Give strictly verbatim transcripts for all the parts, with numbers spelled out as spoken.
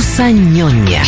Cosa ñoña.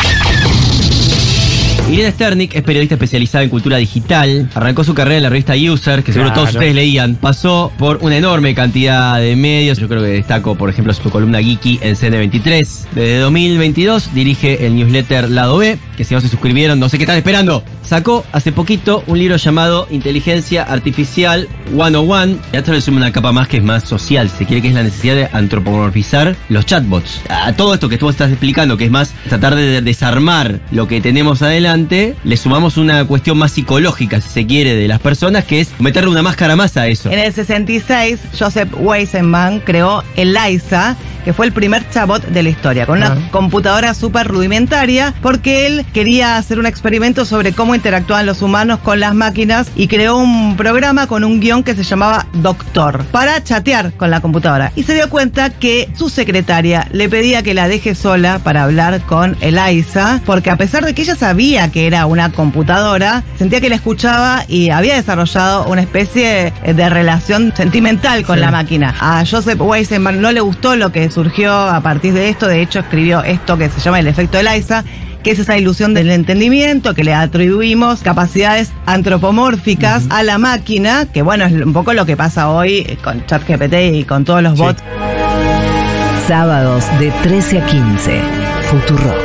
Irina Sternik es periodista especializada en cultura digital. Arrancó su carrera en la revista User, que seguro Claro. todos ustedes leían. Pasó por una enorme cantidad de medios. Yo creo que destaco, por ejemplo, su columna Geeky en C N veintitrés. Desde dos mil veintidós dirige el newsletter Lado B, que si no se suscribieron, no sé qué están esperando. Sacó hace poquito un libro llamado Inteligencia Artificial ciento uno. Y a esto le suma una capa más que es más social, si se quiere, que es la necesidad de antropomorfizar los chatbots. A todo esto que tú estás explicando, que es más tratar de desarmar lo que tenemos adelante, le sumamos una cuestión más psicológica, si se quiere, de las personas, que es meterle una máscara más a eso. En el sesenta y seis, Joseph Weizenbaum creó ELIZA, que fue el primer chatbot de la historia, con una Ah. computadora súper rudimentaria, porque él quería hacer un experimento sobre cómo interactúan los humanos con las máquinas y creó un programa con un guión que se llamaba Doctor, para chatear con la computadora. Y se dio cuenta que su secretaria le pedía que la deje sola para hablar con ELIZA, porque a pesar de que ella sabía que era una computadora, sentía que la escuchaba y había desarrollado una especie de relación sentimental con Sí. la máquina. A Joseph Weizenbaum no le gustó lo que surgió a partir de esto. De hecho, escribió esto que se llama el efecto ELIZA, que es esa ilusión del entendimiento, que le atribuimos capacidades antropomórficas uh-huh. a la máquina, que bueno, es un poco lo que pasa hoy con ChatGPT y con todos los Sí. bots. Sábados de trece a quince. Futurock.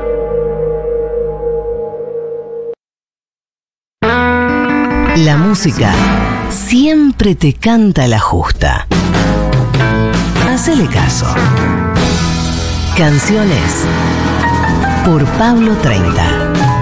La música siempre te canta la justa. Hacele caso. Canciones por Pablo treinta.